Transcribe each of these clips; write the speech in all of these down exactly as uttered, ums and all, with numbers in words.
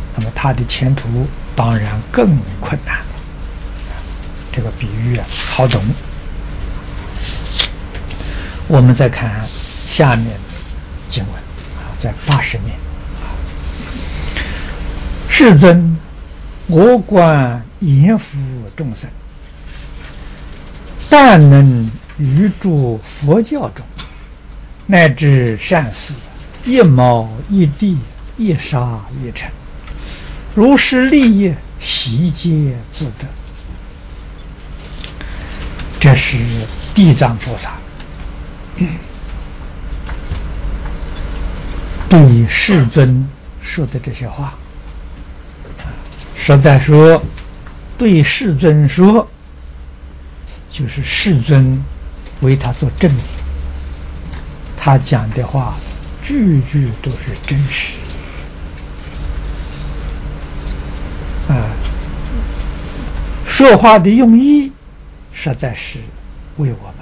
那么他的前途当然更困难了。这个比喻啊，好懂。我们再看下面的经文啊，在八十面啊，世尊，我观严福众生，但能于诸佛教中，乃至善事，一毛一地，一沙一尘，如是利益，悉皆自得。这是地藏菩萨对世尊说的这些话，实在说，对世尊说，就是世尊为他做证明，他讲的话句句都是真实啊，说话的用意实在是为我们。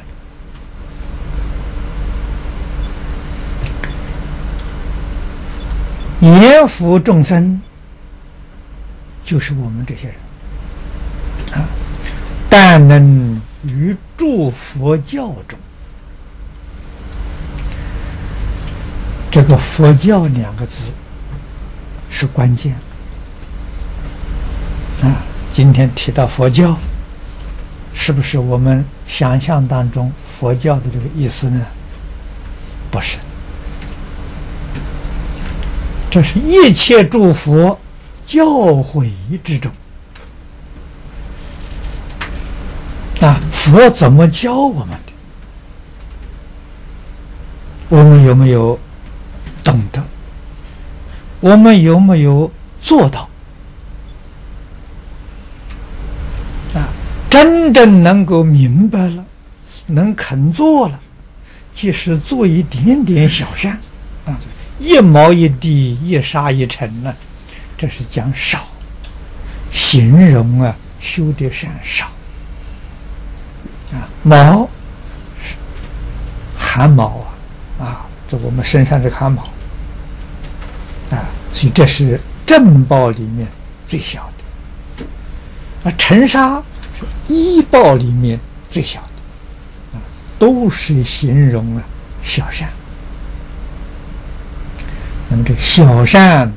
严福众生，就是我们这些人啊，但能于诸佛教中，这个佛教两个字是关键啊。今天提到佛教，是不是我们想象当中佛教的这个意思呢？不是，这是一切诸佛教诲之中啊，佛怎么教我们的，我们有没有懂得？我们有没有做到？啊，真正能够明白了，能肯做了，即使做一点点小善啊，一毛一地，一沙一尘呢，这是讲少，形容啊修的善少啊，毛是汗毛啊啊，这我们身上这汗毛啊，所以这是正报里面最小的啊，尘沙是依报里面最小的啊，都是形容啊小善。那么这个小善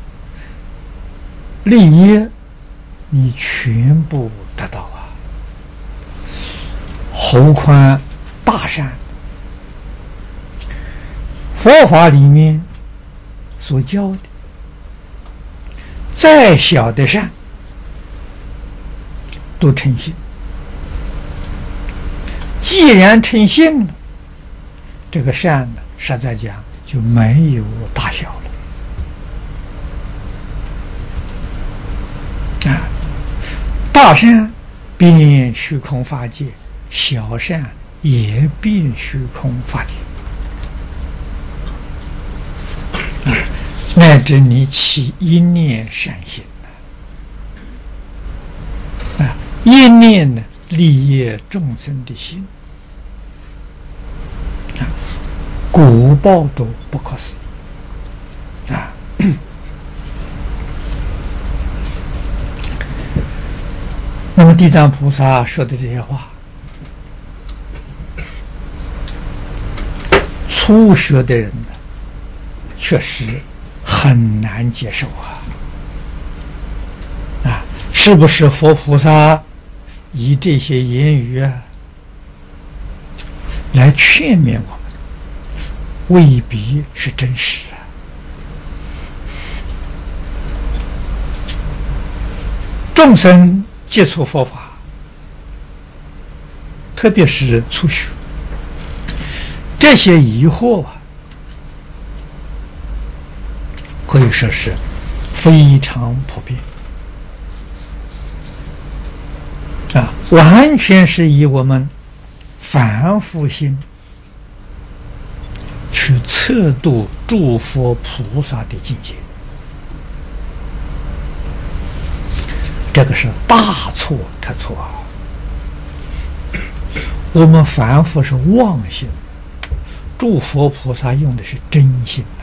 利益你全部得到啊，何况大善？佛法里面所教的再小的善都成性，既然成性了，这个善呢，实在讲就没有大小了啊！大善变虚空法界，小善也变虚空法界啊！乃至你起一念善心啊，一念呢利益众生的心啊，果报都不可思议啊！那么地藏菩萨说的这些话，初学的人呢，确实很难接受啊！啊，是不是佛菩萨以这些言语啊来劝勉我们？未必是真实啊！众生接触佛法，特别是初学，这些疑惑啊，可以说是非常普遍啊，完全是以我们凡夫心去测度诸佛菩萨的境界，这个是大错特错啊！我们凡夫是妄心，诸佛菩萨用的是真心